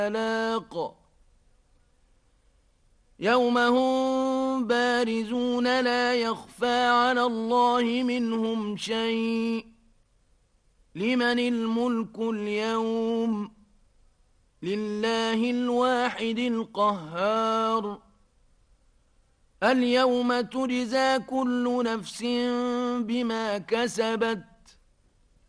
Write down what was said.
الْخَلَاقِ يوم هم بارزون لا يخفى على الله منهم شيء لمن الملك اليوم لله الواحد القهار اليوم تجزى كل نفس بما كسبت